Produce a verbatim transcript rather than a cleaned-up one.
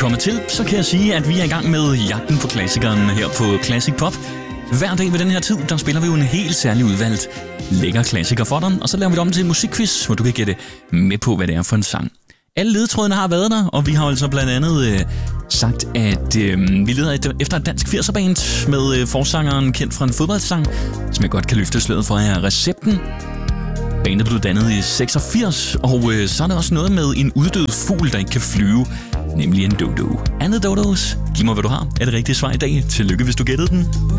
kommet til, så kan jeg sige, at vi er i gang med jagten på klassikeren her på Classic Pop. Hver dag ved den her tid, der spiller vi jo en helt særlig udvalgt lækker klassiker for dig, og så laver vi det om til en musikquiz, hvor du kan gætte med på, hvad det er for en sang. Alle ledetrådene har været der, og vi har altså blandt andet øh, sagt, at øh, vi leder et, efter et dansk firser-band med øh, forsangeren kendt fra en fodboldsang, som jeg godt kan løfte sløret for jer. Recepten. Bandet blev dannet i seksogfirs, og øh, så er der også noget med en uddød fugl, der ikke kan flyve, nemlig en dodo. Andet dodos. Giv mig, hvad du har. Er det rigtige svar i dag? Tillykke, hvis du gættede den.